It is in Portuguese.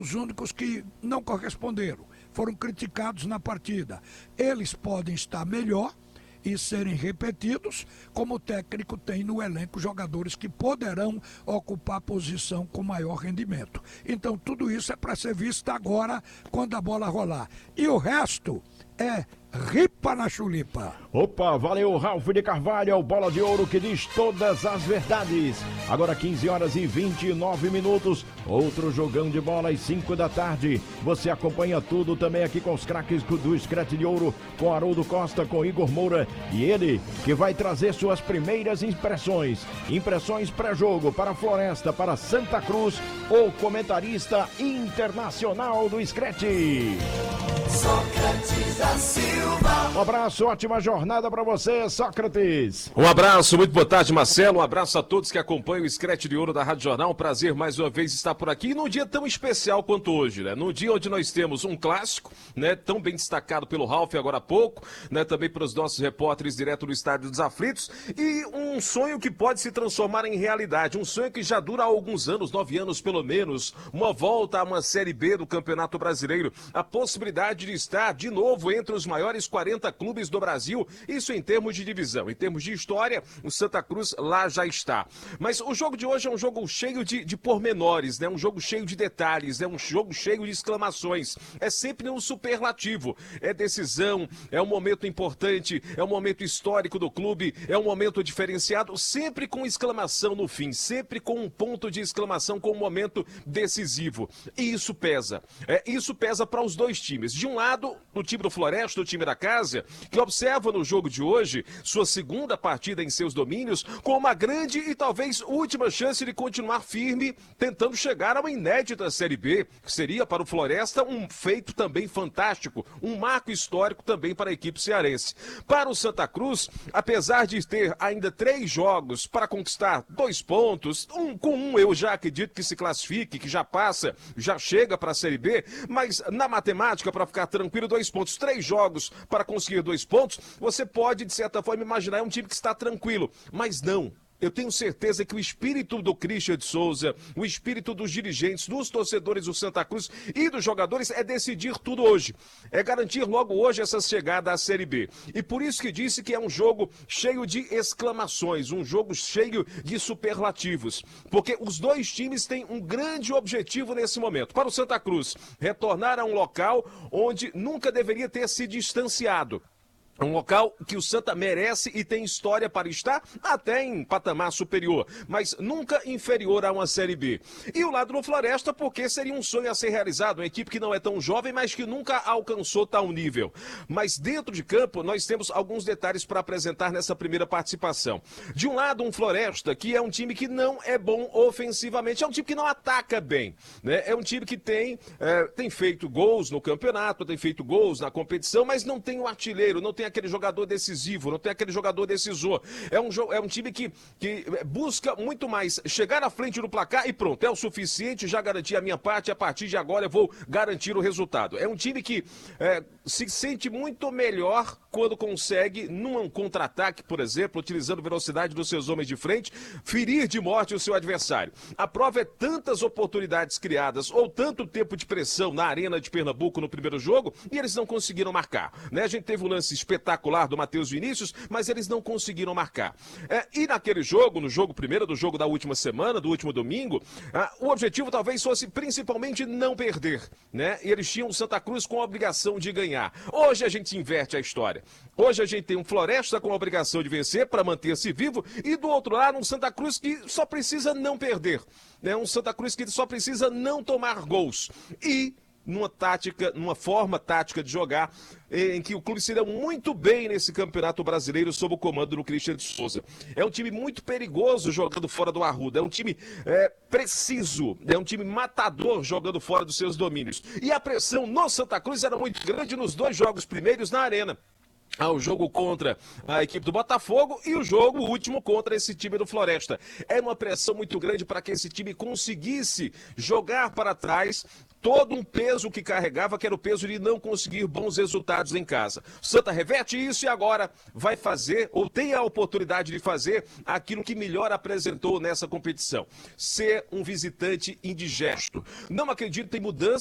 os únicos que não corresponderam, foram criticados na partida. Eles podem estar melhor e serem repetidos, como o técnico tem no elenco jogadores que poderão ocupar a posição com maior rendimento. Então tudo isso é para ser visto agora, quando a bola rolar. E o resto é ripa na chulipa. Opa, valeu, Ralf de Carvalho, o Bola de Ouro que diz todas as verdades. Agora 15 horas e 29 minutos, outro jogão de bola às 5 da tarde. Você acompanha tudo também aqui com os craques do Scratch de Ouro, com Haroldo Costa, com Igor Moura e ele que vai trazer suas primeiras impressões pré-jogo para Floresta, para Santa Cruz, o comentarista internacional do Scratch. Sócrates da Silva. Um abraço, ótima jornada para você, Sócrates. Um abraço, muito boa tarde, Marcelo. Um abraço a todos que acompanham o Scratch de Ouro da Rádio Jornal. Um prazer mais uma vez estar por aqui num dia tão especial quanto hoje, né? Num dia onde nós temos um clássico, né? Tão bem destacado pelo Ralf agora há pouco, né? Também pelos nossos repórteres direto do Estádio dos Aflitos, e um sonho que pode se transformar em realidade, um sonho que já dura há alguns anos, 9 anos pelo menos, uma volta a uma Série B do Campeonato Brasileiro, a possibilidade de estar de novo entre os maiores 40 clubes do Brasil, isso em termos de divisão. Em termos de história, o Santa Cruz lá já está. Mas o jogo de hoje é um jogo cheio de pormenores, né? Um jogo cheio de detalhes, é um jogo cheio de exclamações. É sempre um superlativo. É decisão, é um momento importante, é um momento histórico do clube, é um momento diferenciado, sempre com exclamação no fim, sempre com um ponto de exclamação, com um momento decisivo. E isso pesa. Isso pesa para os dois times. De um lado, o time do Floresta, o time da casa, que observa no jogo de hoje sua segunda partida em seus domínios, com uma grande e talvez última chance de continuar firme, tentando chegar a uma inédita Série B, que seria para o Floresta um feito também fantástico, um marco histórico também para a equipe cearense. Para o Santa Cruz, apesar de ter ainda 3 jogos para conquistar 2 pontos, com um eu já acredito que se classifique, que já passa, já chega para a Série B, mas na matemática, para ficar tranquilo, 2 pontos, 3 jogos para conseguir 2 pontos, você pode, de certa forma, imaginar um time que está tranquilo, mas não. Eu tenho certeza que o espírito do Christian de Souza, o espírito dos dirigentes, dos torcedores do Santa Cruz e dos jogadores é decidir tudo hoje. É garantir logo hoje essa chegada à Série B. E por isso que disse que é um jogo cheio de exclamações, um jogo cheio de superlativos. Porque os dois times têm um grande objetivo nesse momento. Para o Santa Cruz, retornar a um local onde nunca deveria ter se distanciado. Um local que o Santa merece e tem história para estar, até em patamar superior, mas nunca inferior a uma Série B. E o lado do Floresta, porque seria um sonho a ser realizado, uma equipe que não é tão jovem, mas que nunca alcançou tal nível. Mas dentro de campo, nós temos alguns detalhes para apresentar nessa primeira participação. De um lado, um Floresta, que é um time que não é bom ofensivamente, é um time que não ataca bem, né? É um time que tem feito gols no campeonato, tem feito gols na competição, mas não tem um artilheiro, não tem aquele jogador decisivo, não tem aquele jogador decisor. É um time que busca muito mais chegar à frente do placar e pronto, é o suficiente, já garanti a minha parte, a partir de agora eu vou garantir o resultado. É um time que se sente muito melhor quando consegue, num contra-ataque, por exemplo, utilizando a velocidade dos seus homens de frente, ferir de morte o seu adversário. A prova é tantas oportunidades criadas ou tanto tempo de pressão na Arena de Pernambuco no primeiro jogo e eles não conseguiram marcar, né? A gente teve um lance espetacular do Matheus Vinícius, mas eles não conseguiram marcar. E naquele jogo, no jogo primeiro, do jogo da última semana, do último domingo, o objetivo talvez fosse principalmente não perder, né? E eles tinham o Santa Cruz com a obrigação de ganhar. Hoje a gente inverte a história. Hoje a gente tem um Floresta com a obrigação de vencer para manter-se vivo e do outro lado um Santa Cruz que só precisa não perder, né? Um Santa Cruz que só precisa não tomar gols. E numa forma tática de jogar em que o clube se deu muito bem nesse campeonato brasileiro sob o comando do Christian de Souza. É um time muito perigoso jogando fora do Arruda, é um time preciso, é um time matador jogando fora dos seus domínios. E a pressão no Santa Cruz era muito grande nos 2 jogos primeiros na Arena. ao jogo contra a equipe do Botafogo e o jogo último contra esse time do Floresta. Era uma pressão muito grande para que esse time conseguisse jogar para trás todo um peso que carregava, que era o peso de não conseguir bons resultados em casa. O Santa reverte isso e agora vai fazer, ou tem a oportunidade de fazer, aquilo que melhor apresentou nessa competição. Ser um visitante indigesto. Não acredito em mudança